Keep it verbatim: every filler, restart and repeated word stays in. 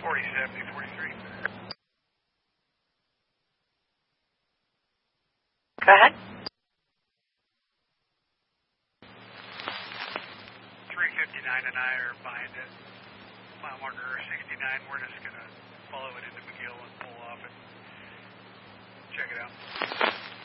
forty seventy forty-three. Go ahead. three fifty-nine and I are behind it. Mile marker sixty-nine. We're just going to follow it into McGill and pull off and check it out.